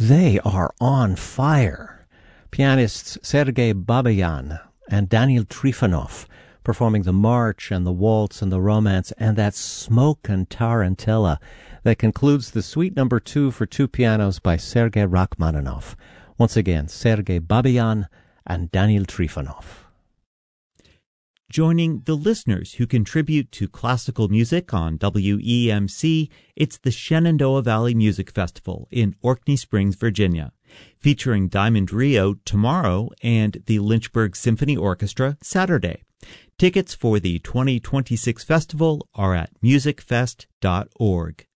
They are on fire. Pianists Sergei Babayan and Daniel Trifonov performing the march and the waltz and the romance and that smoke and tarantella that concludes the Suite No. 2 for two pianos by Sergei Rachmaninoff. Once again, Sergei Babayan and Daniel Trifonov. Joining the listeners who contribute to classical music on WEMC, it's the Shenandoah Valley Music Festival in Orkney Springs, Virginia, featuring Diamond Rio tomorrow and the Lynchburg Symphony Orchestra Saturday. Tickets for the 2026 festival are at musicfest.org.